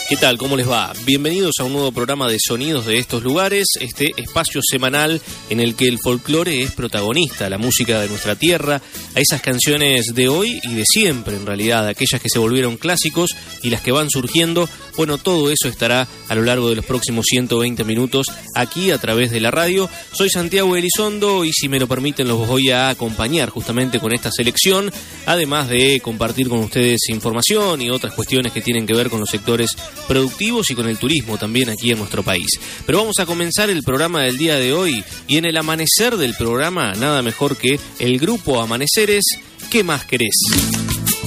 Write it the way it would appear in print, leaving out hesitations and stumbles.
¿Qué tal? ¿Cómo les va? Bienvenidos a un nuevo programa de Sonidos de estos lugares, este espacio semanal en el que el folclore es protagonista, la música de nuestra tierra, a esas canciones de hoy y de siempre en realidad, aquellas que se volvieron clásicos y las que van surgiendo. Bueno, todo eso estará a lo largo de los próximos 120 minutos aquí a través de la radio. Soy Santiago Elizondo y si me lo permiten los voy a acompañar justamente con esta selección, además de compartir con ustedes información y otras cuestiones que tienen que ver con los sectores productivos y con el turismo también aquí en nuestro país. Pero vamos a comenzar el programa del día de hoy y en el amanecer del programa nada mejor que el grupo Amaneceres. ¿Qué más querés?